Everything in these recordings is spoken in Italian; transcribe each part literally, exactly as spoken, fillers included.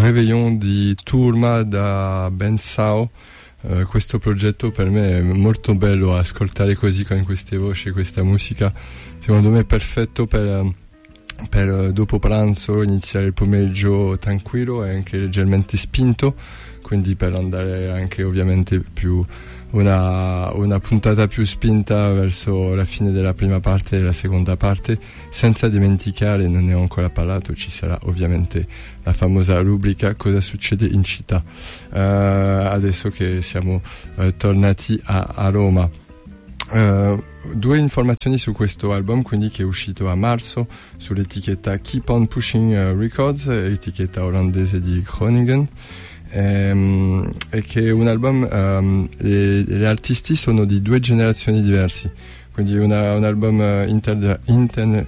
Réveillon di Turma da Ben Sao. Uh, questo progetto per me è molto bello, ascoltare così con queste voci, questa musica secondo me è perfetto per, per dopo pranzo iniziare il pomeriggio tranquillo e anche leggermente spinto, quindi per andare anche ovviamente più una, una puntata più spinta verso la fine della prima parte e la seconda parte, senza dimenticare, non ne ho ancora parlato, ci sarà ovviamente la famosa rubrica Cosa succede in città, uh, adesso che siamo uh, tornati a, a Roma. Uh, due informazioni su questo album, quindi, che è uscito a marzo sull'etichetta Keep on Pushing Records, etichetta olandese di Groningen. Ehm, e che è un album, um, gli artisti sono di due generazioni diverse, quindi una, un album inter, inter,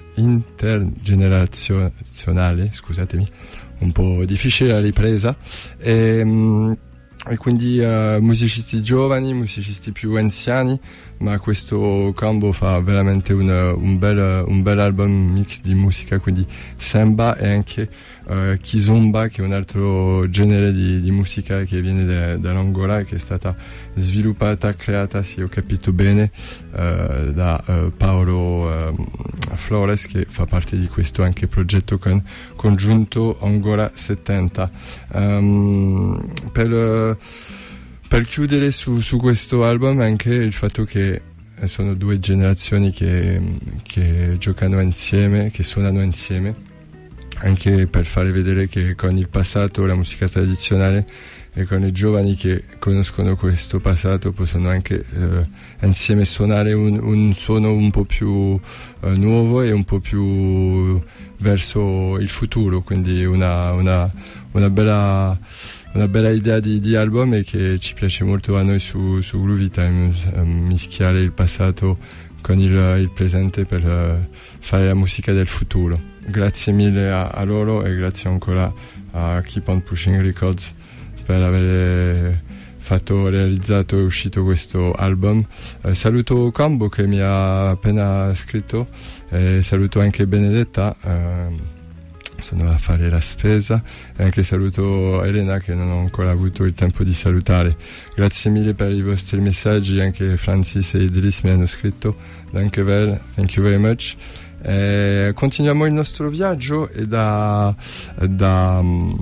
intergenerazionale, scusatemi, un po' difficile la ripresa, e, um, e quindi uh, musicisti giovani, musicisti più anziani, ma questo combo fa veramente un, un, bel, un bel album mix di musica, quindi samba e anche uh, kizomba, che è un altro genere di, di musica che viene da, dall'Angola e che è stata sviluppata, creata, se ho capito bene, uh, da uh, Paolo uh, Flores, che fa parte di questo anche progetto con, congiunto Angola settanta. Um, per uh, Per chiudere su, su questo album, anche il fatto che sono due generazioni che, che giocano insieme, che suonano insieme, anche per fare vedere che con il passato, la musica tradizionale, e con i giovani che conoscono questo passato possono anche eh, insieme suonare un, un suono un po' più eh, nuovo e un po' più verso il futuro, quindi una, una, una bella... una bella idea di, di album, e che ci piace molto a noi su, su Groovy Time, mischiare il passato con il, il presente per uh, fare la musica del futuro. Grazie mille a, a loro, e grazie ancora a Keep on Pushing Records per aver fatto, realizzato e uscito questo album. Eh, saluto Combo che mi ha appena scritto, e saluto anche Benedetta, eh, sono a fare la spesa, e anche saluto Elena che non ho ancora avuto il tempo di salutare. Grazie mille per i vostri messaggi, anche Francis e Idris mi hanno scritto, dankjewel, thank you very much. Eh, continuiamo il nostro viaggio, e da, da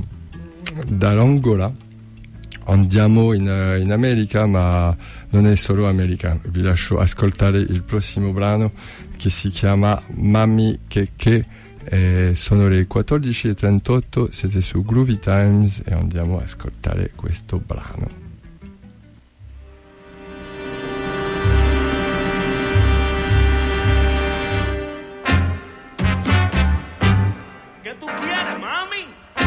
dall'Angola andiamo in, in America, ma non è solo America. Vi lascio ascoltare il prossimo brano, che si chiama Mami Che Che. Eh, sono le quattordici e trentotto, siete su Groovy Times e andiamo a ascoltare questo brano.